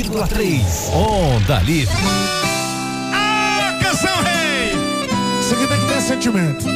101,3. Onda Livre. Ah, Canção Rei! Isso aqui tem que ter sentimento.